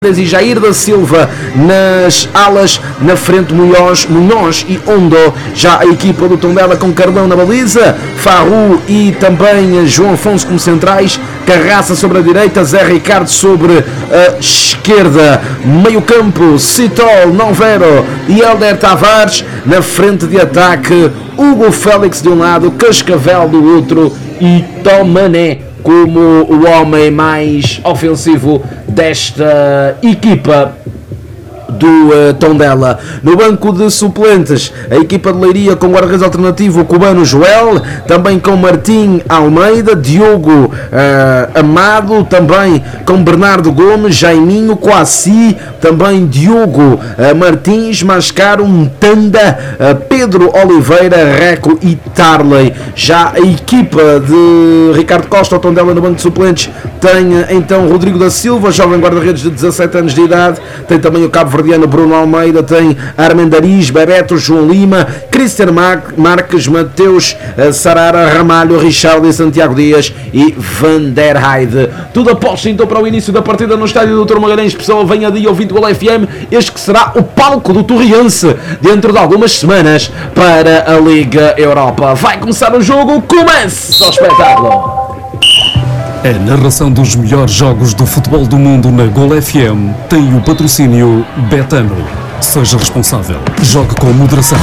e Jair da Silva nas alas, na frente Munhoz e Ondo. Já a equipa do Tondela com Cardão na baliza, Farru e também João Afonso como centrais, Carraça sobre a direita, Zé Ricardo sobre a esquerda, meio campo Citol, Novero e Helder Tavares. Na frente de ataque, Hugo Félix de um lado, Cascavel do outro e Tomané como o homem mais ofensivo desta equipa do Tondela. No banco de suplentes, a equipa de Leiria com guarda-redes alternativo, o cubano Joel, também com Martim Almeida, Diogo Amado, também com Bernardo Gomes, Jaiminho, Coassi, também Diogo Martins, Mascaro, Mtanda, Pedro Oliveira, Reco e Tarley. Já a equipa de Ricardo Costa, o Tondela no banco de suplentes, tem então Rodrigo da Silva, jovem guarda-redes de 17 anos de idade, tem também o Cabo Verdeano Bruno Almeida, tem Armendariz, Bebeto, João Lima, Cristiano Marques, Mateus Sarara, Ramalho, Richard e Santiago Dias e Van der Heide. Tudo aposta então para o início da partida no estádio Dr. Magalhães. Pessoal, venha de ouvinte Gol FM, este que será o palco do Torriense dentro de algumas semanas para a Liga Europa. Vai começar o jogo, começa o espetáculo! A narração dos melhores jogos do futebol do mundo na Gol FM tem o patrocínio Betano. Seja responsável. Jogue com moderação.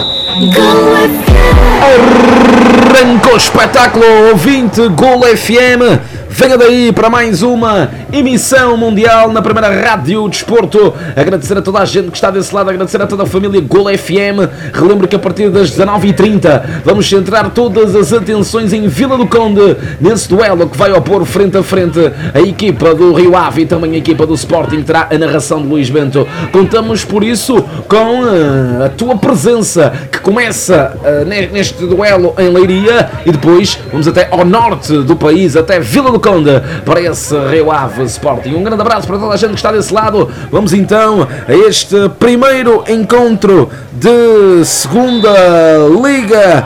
Arrancou o espetáculo, ouvinte Gol FM. Venha daí para mais uma emissão mundial na primeira Rádio Desporto. Agradecer a toda a gente que está desse lado, agradecer a toda a família Gol FM. Relembro que a partir das 19h30 vamos centrar todas as atenções em Vila do Conde, nesse duelo que vai opor frente a frente a equipa do Rio Ave e também a equipa do Sporting. Terá a narração de Luís Bento. Contamos por isso com a tua presença, que começa neste duelo em Leiria e depois vamos até ao norte do país, até Vila do Conde, para esse Rio Ave Sporting. Um grande abraço para toda a gente que está desse lado. Vamos então a este primeiro encontro de segunda Liga,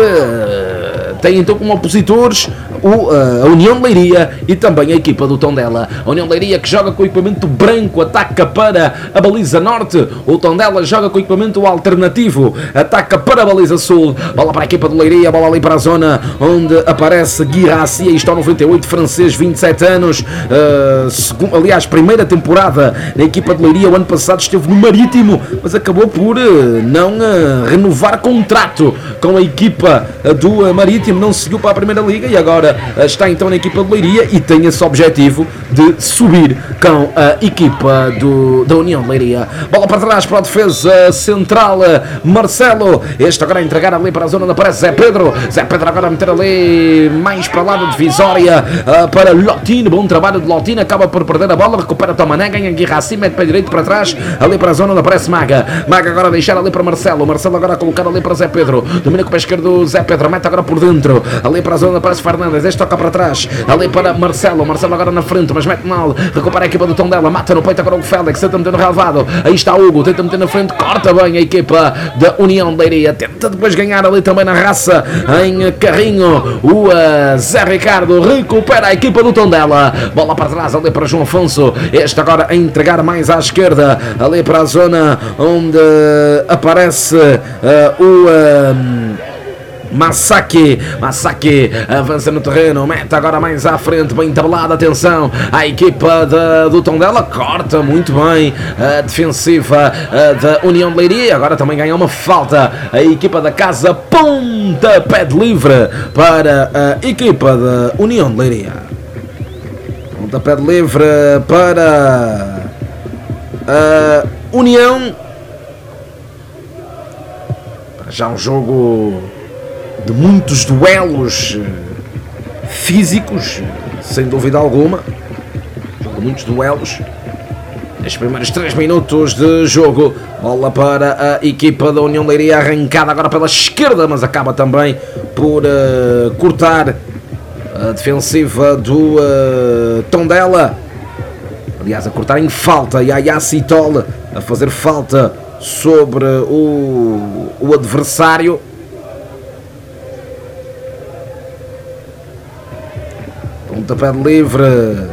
que tem então como opositores a União de Leiria e também a equipa do Tondela. A União de Leiria, que joga com o equipamento branco, ataca para a baliza norte. O Tondela joga com o equipamento alternativo, ataca para a baliza sul. Bola para a equipa de Leiria, bola ali para a zona onde aparece Guirassi. Aí está o 98, francês, 27 anos. Aliás, primeira temporada na equipa de Leiria. O ano passado esteve no Marítimo, mas acabou por não renovar contrato com a equipa do Marítimo. Não seguiu para a Primeira Liga e agora está então na equipa de Leiria e tem esse objetivo de subir com a equipa da União de Leiria. Bola para trás para a defesa central, Marcelo. Este agora a entregar ali para a zona onde aparece Zé Pedro. Zé Pedro agora a meter ali mais para lá da divisória para Lotino. Bom trabalho de Lotino, acaba por perder a bola, recupera Tomané, ganha Guirassi, mete para a direita para trás, ali para a zona onde aparece Maga. Maga agora a deixar ali para Marcelo. Marcelo agora a colocar ali para Zé Pedro. Domina com o pé esquerdo Zé Pedro, mete agora por dentro, ali para a zona onde aparece Fernandes. Este toca para trás, ali para Marcelo. Marcelo agora na frente, mas mete mal, recupera a equipa do Tondela, mata no peito agora o Félix, tenta meter no relevado. Aí está Hugo, tenta meter na frente, corta bem a equipa da União de Leiria, tenta depois ganhar ali também na raça em carrinho o Zé Ricardo, recupera a equipa do Tondela. Bola para trás ali para João Afonso. Este agora a entregar mais à esquerda, ali para a zona onde aparece o Masaki avança no terreno, mete agora mais à frente, bem tabelada, atenção, a equipa do Tondela corta muito bem a defensiva da União de Leiria, agora também ganha uma falta a equipa da casa, pontapé de livre para a equipa da União de Leiria. Pontapé de livre para a União. Já um jogo de muitos duelos físicos, sem dúvida alguma. De muitos duelos. Nestes primeiros 3 minutos de jogo, bola para a equipa da União de Leiria, arrancada agora pela esquerda, mas acaba também por cortar a defensiva do Tondela. Aliás, a cortar em falta, Yaya Citol a fazer falta sobre o adversário. Pontapé de livre